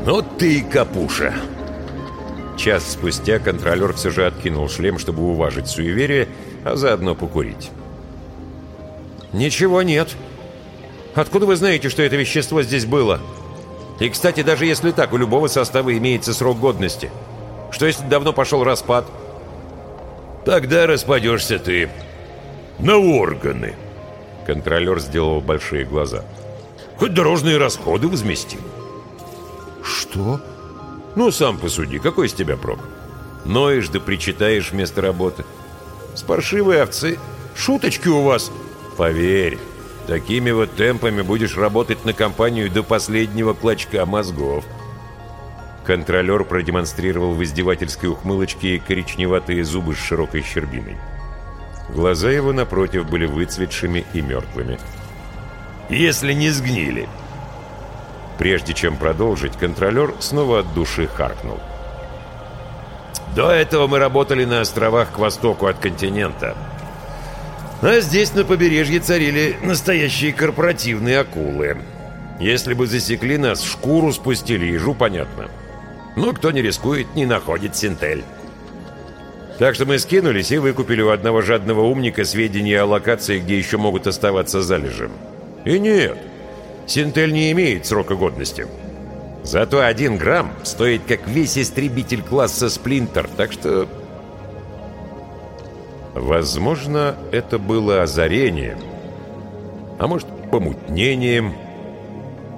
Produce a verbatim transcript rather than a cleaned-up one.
Ну ты и капуша. Час спустя контролер все же откинул шлем, чтобы уважить суеверие, а заодно покурить. Ничего нет. Откуда вы знаете, что это вещество здесь было? И, кстати, даже если так, у любого состава имеется срок годности. Что если давно пошел распад? Тогда распадешься ты на органы. Контролер сделал большие глаза. Хоть дорожные расходы возместим. Что? Ну, сам посуди, какой из тебя прок? Ноешь да причитаешь вместо работы. С паршивой овцы. Шуточки у вас. Поверь, такими вот темпами будешь работать на компанию до последнего клочка мозгов. Контролер продемонстрировал в издевательской ухмылочке коричневатые зубы с широкой щербиной. Глаза его, напротив, были выцветшими и мертвыми. «Если не сгнили!» Прежде чем продолжить, контролер снова от души харкнул. «До этого мы работали на островах к востоку от континента. А здесь на побережье царили настоящие корпоративные акулы. Если бы засекли нас, шкуру спустили, ежу понятно. Но кто не рискует, не находит синтель. Так что мы скинулись и выкупили у одного жадного умника сведения о локации, где еще могут оставаться залежи. И нет, синтель не имеет срока годности. Зато один грамм стоит как весь истребитель класса «Сплинтер», так что... Возможно, это было озарением, а может, помутнением,